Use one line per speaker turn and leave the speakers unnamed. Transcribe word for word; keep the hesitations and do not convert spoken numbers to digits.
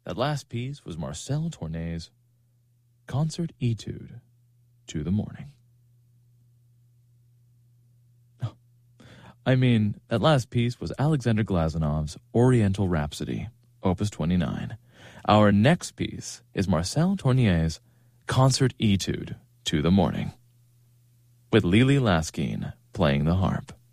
That last piece was Marcel Tournay's Concert Etude to the Morning. I mean, that last piece was Alexander Glazanov's Oriental Rhapsody, Opus twenty-nine. Our next piece is Marcel Tournay's Concert Etude to the Morning, with Lily Laskin playing the harp.